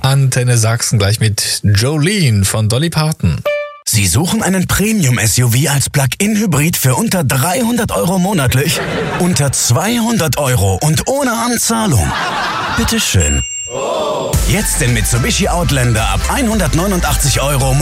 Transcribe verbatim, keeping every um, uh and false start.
Antenne Sachsen gleich mit Jolene von Dolly Parton. Sie suchen einen Premium-S U V als Plug-in-Hybrid für unter dreihundert Euro monatlich? Unter zweihundert Euro und ohne Anzahlung? Bitteschön. Jetzt den Mitsubishi Outlander ab hundertneunundachtzig Euro